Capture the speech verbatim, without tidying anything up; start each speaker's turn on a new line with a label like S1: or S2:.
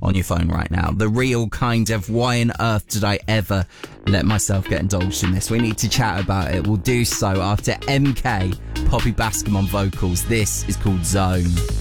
S1: on your phone right now. The real kind of why on earth did I ever let myself get indulged in this? We need to chat about it. We'll do so after M K, Poppy Bascom on vocals. This is called Zone.